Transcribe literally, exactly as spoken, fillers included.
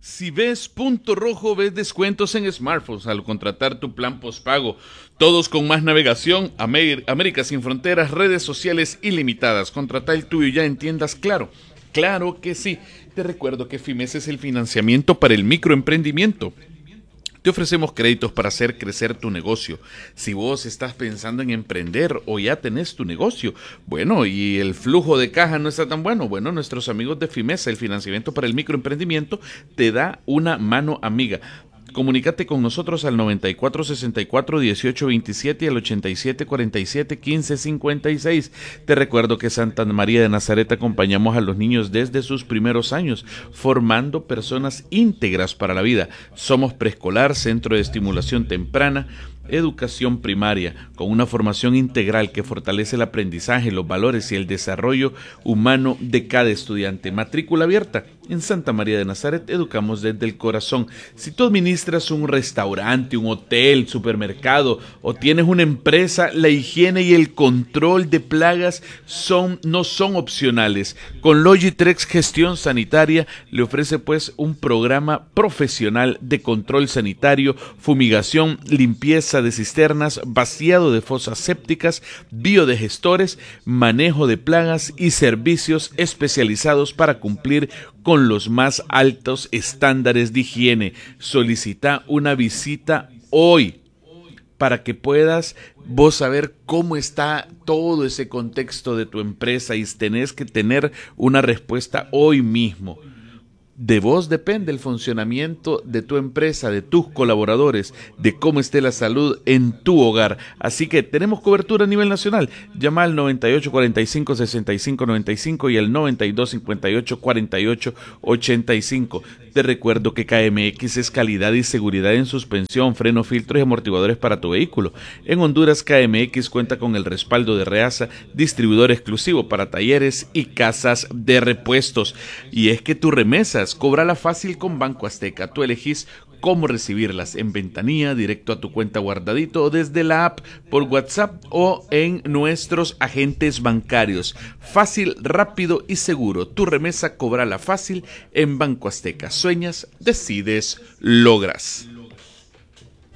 Si ves punto rojo, ves descuentos en smartphones al contratar tu plan postpago. Todos con más navegación, Amer- América sin fronteras, redes sociales ilimitadas. Contrata el tuyo ya en tiendas Claro. Claro que sí. Te recuerdo que FIMES es el financiamiento para el microemprendimiento. Te ofrecemos créditos para hacer crecer tu negocio. Si vos estás pensando en emprender o ya tenés tu negocio, bueno, y el flujo de caja no está tan bueno, bueno, nuestros amigos de FIMES, el financiamiento para el microemprendimiento, te da una mano amiga. Comunícate con nosotros al noventa y cuatro sesenta y cuatro dieciocho veintisiete y al ochenta y siete cuarenta y siete quince cincuenta y seis. Te recuerdo que Santa María de Nazaret acompañamos a los niños desde sus primeros años, formando personas íntegras para la vida. Somos preescolar, centro de estimulación temprana, educación primaria, con una formación integral que fortalece el aprendizaje, los valores y el desarrollo humano de cada estudiante. Matrícula abierta. En Santa María de Nazaret educamos desde el corazón. Si tú administras un restaurante, un hotel, supermercado o tienes una empresa, la higiene y el control de plagas son, no son opcionales. Con Logitrex Gestión Sanitaria le ofrece pues un programa profesional de control sanitario, fumigación, limpieza de cisternas, vaciado de fosas sépticas, biodigestores, manejo de plagas y servicios especializados para cumplir con los más altos estándares de higiene. Solicita una visita hoy para que puedas vos saber cómo está todo ese contexto de tu empresa y tenés que tener una respuesta hoy mismo. De vos depende el funcionamiento de tu empresa, de tus colaboradores, de cómo esté la salud en tu hogar. Así que tenemos cobertura a nivel nacional. Llama al noventa y ocho cuarenta y cinco sesenta y cinco noventa y cinco y al noventa y dos cincuenta y ocho cuarenta y ocho ochenta y cinco. Te recuerdo que K M X es calidad y seguridad en suspensión, freno, filtros y amortiguadores para tu vehículo. En Honduras, K M X cuenta con el respaldo de Reasa, distribuidor exclusivo para talleres y casas de repuestos. Y es que tu remesas, cóbrala fácil con Banco Azteca. Tú elegís cómo recibirlas, en ventanilla, directo a tu cuenta guardadito o desde la app, por WhatsApp o en nuestros agentes bancarios. Fácil, rápido y seguro. Tu remesa, cóbrala fácil en Banco Azteca. Sueñas, decides, logras.